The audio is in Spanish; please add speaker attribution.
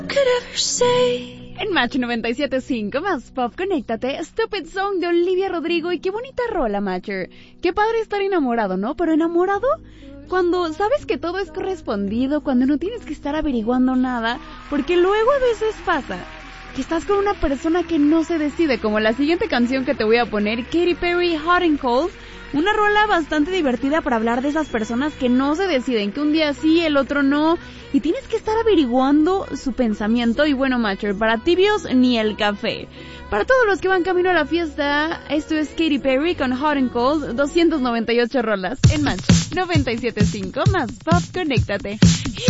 Speaker 1: En Match 97.5 más Pop, conéctate. Stupid Song de Olivia Rodrigo. Y qué bonita rola, Matcher. Qué padre estar enamorado, ¿no? Pero enamorado cuando sabes que todo es correspondido, cuando no tienes que estar averiguando nada, porque luego a veces pasa que estás con una persona que no se decide, como la siguiente canción que te voy a poner, Katy Perry, Hot and Cold. Una rola bastante divertida para hablar de esas personas que no se deciden, que un día sí, el otro no, y tienes que estar averiguando su pensamiento. Y bueno, Matcher, para tibios ni el café. Para todos los que van camino a la fiesta, esto es Katy Perry con Hot and Cold, 298 rolas en Match 97.5 más Pop, conéctate.